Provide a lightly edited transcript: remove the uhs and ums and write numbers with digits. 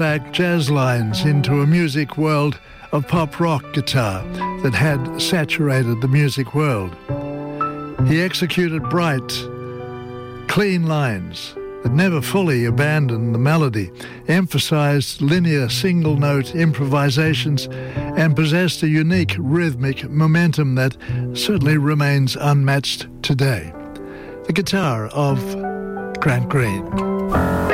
back jazz lines into a music world of pop-rock guitar that had saturated the music world. He executed bright, clean lines that never fully abandoned the melody, emphasized linear single-note improvisations, and possessed a unique rhythmic momentum that certainly remains unmatched today. The guitar of Grant Green.